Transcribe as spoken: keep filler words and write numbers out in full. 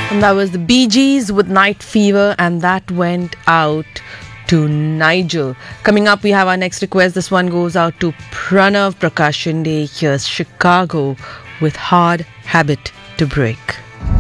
And that was the Bee Gees with Night Fever, and that went out to Nigel. Coming up, we have our next request. This one goes out to Pranav Prakashande. Here's Chicago with Hard Habit to Break.